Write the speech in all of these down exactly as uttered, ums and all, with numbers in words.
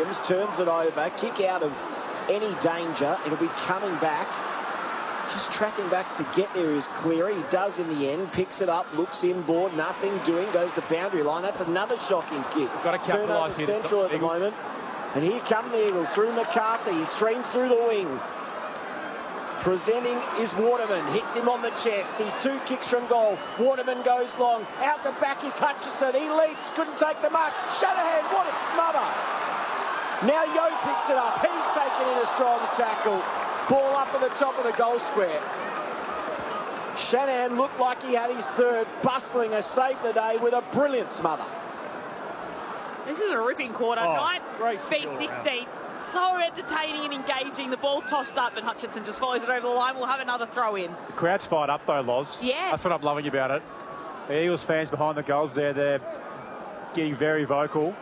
Williams turns it over. Kick out of any danger. It'll be coming back. Just tracking back to get there is Cleary. He does in the end. Picks it up, looks inboard, nothing doing. Goes to the boundary line. That's another shocking kick. We've got to capitalise here. Central at the moment. And here come the Eagles through McCarthy. He streams through the wing. Presenting is Waterman. Hits him on the chest. He's two kicks from goal. Waterman goes long. Out the back is Hutchison. He leaps. Couldn't take the mark. Shanahan, what a smother. Now Yo picks it up. He's taken in a strong tackle. Ball up at the top of the goal square. Shanahan looked like he had his third. Bustling saved the day with a brilliant smother. This is a ripping quarter. Oh, Nine great v sixteen. So entertaining and engaging. The ball tossed up and Hutchinson just follows it over the line. We'll have another throw in. The crowd's fired up though, Loz. Yes. That's what I'm loving about it. The Eagles fans behind the goals there, they're getting very vocal.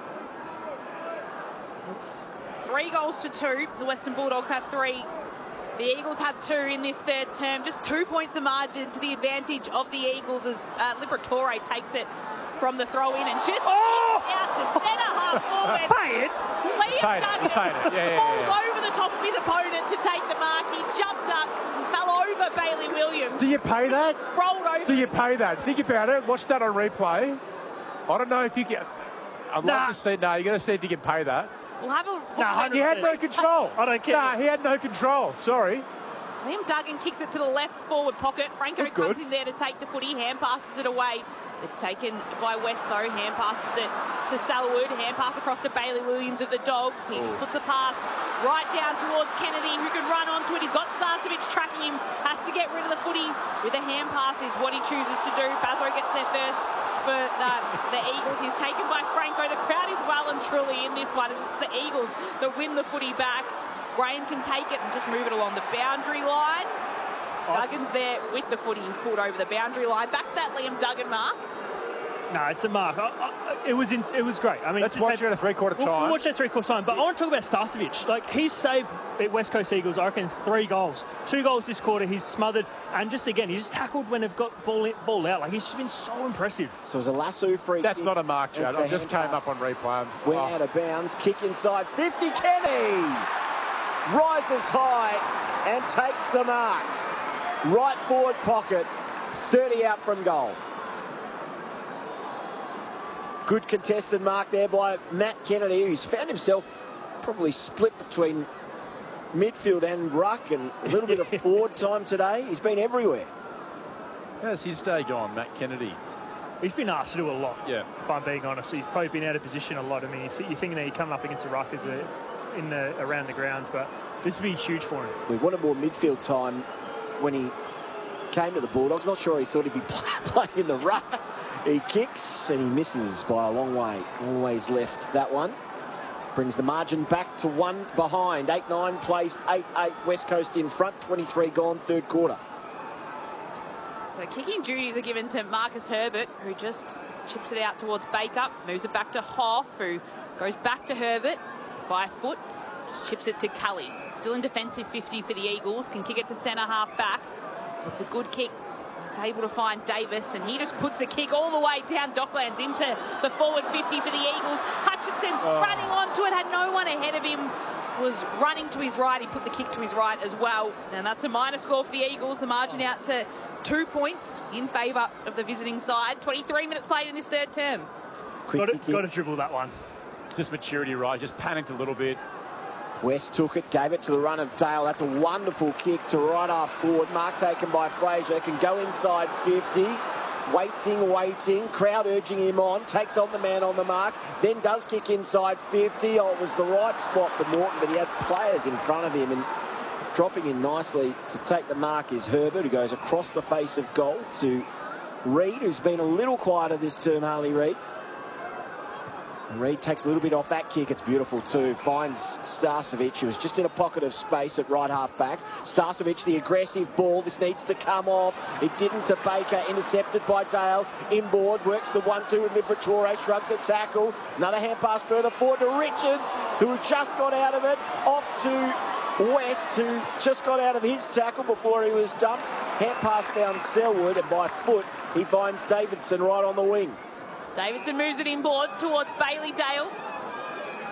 It's three goals to two. The Western Bulldogs have three. The Eagles have two in this third term. Just two points of margin to the advantage of the Eagles as uh, Liberatore takes it from the throw in and just Oh! out to centre half forward. Pay it. Liam Paid it, Duggan paid it. Yeah, yeah, falls yeah. over the top of his opponent to take the mark. He jumped up and fell over Bailey Williams. Do you pay that? Rolled over. Do you pay that? Think about it. Watch that on replay. I don't know if you can. I'd Nah. like to see. No, you got to see if you can pay that. We'll have a Nah, He had no control. I don't care. Nah, he had no control. Sorry. Liam Duggan kicks it to the left forward pocket. Franco Look comes good. in there to take the footy. Hand passes it away. It's taken by West though. Hand passes it to Selwood. Hand pass across to Bailey Williams of the Dogs. He just puts a pass right down towards Kennedy, who can run onto it. He's got Starcevic tracking him. Has to get rid of the footy with a hand pass is what he chooses to do. Bazo gets there first for the, the Eagles. He's taken by Franco. The crowd is well and truly in this one as it's the Eagles that win the footy back. Graham can take it and just move it along the boundary line. Duggan's there with the footy. He's pulled over the boundary line. Back to that Liam Duggan mark. No, it's a mark. I, I, it was in, it was great. I mean, Let's just watch had- it at a three-quarter We'll, time. we'll watch that three-quarter time. But I want to talk about Starcevic. Like, he's saved the West Coast Eagles, I reckon, three goals. Two goals this quarter. He's smothered. And just, again, he's just tackled when they've got ball, in, ball out. Like, he's just been so impressive. So it was a lasso free That's kick not a mark, as Chad. the I just hand came up pass on replay. Went Oh. out of bounds. Kick inside. fifty. Kenny rises high and takes the mark. Right forward pocket. thirty out from goal. Good contested mark there by Matt Kennedy, who's found himself probably split between midfield and ruck and a little bit of forward time today. He's been everywhere. How's his day gone, Matt Kennedy? He's been asked to do a lot, Yeah. if I'm being honest. He's probably been out of position a lot. I mean, you th- you're thinking that you're coming up against a ruck as a, in the, around the grounds, but this would be huge for him. We wanted more midfield time when he came to the Bulldogs. Not sure he thought he'd be playing in the ruck. He kicks and he misses by a long way. Always left that one. Brings the margin back to one behind. eight nine plays eight eight. West Coast in front. twenty-three gone, third quarter. So kicking duties are given to Marcus Herbert, who just chips it out towards Baker. Moves it back to Hoff, who goes back to Herbert by foot. Just chips it to Cully. Still in defensive fifty for the Eagles. Can kick it to centre half back. It's a good kick. It's able to find Davis, and he just puts the kick all the way down Docklands into the forward fifty for the Eagles. Hutchinson Oh. running onto it, had no one ahead of him. Was running to his right. He put the kick to his right as well. And that's a minor score for the Eagles. The margin out to two points in favour of the visiting side. twenty-three minutes played in this third term. Quick Got to, kicking. got to dribble that one. It's just maturity, right? Just panicked a little bit. West took it, gave it to the run of Dale. That's a wonderful kick to right half forward. Mark taken by Fraser. Can go inside fifty. Waiting, waiting. Crowd urging him on. Takes on the man on the mark. Then does kick inside fifty. Oh, it was the right spot for Morton, but he had players in front of him. And dropping in nicely to take the mark is Herbert, who goes across the face of goal to Reid, who's been a little quieter this term, Harley Reid. Reid takes a little bit off that kick. It's beautiful too. Finds Starcevic, who was just in a pocket of space at right half back. Starcevic, the aggressive ball. This needs to come off. It didn't to Baker. Intercepted by Dale. Inboard. Works the one two with Liberatore. Shrugs a tackle. Another hand pass further forward to Richards, who just got out of it. Off to West, who just got out of his tackle before he was dumped. Hand pass found Selwood, and by foot he finds Davidson right on the wing. Davidson moves it inboard towards Bailey Dale.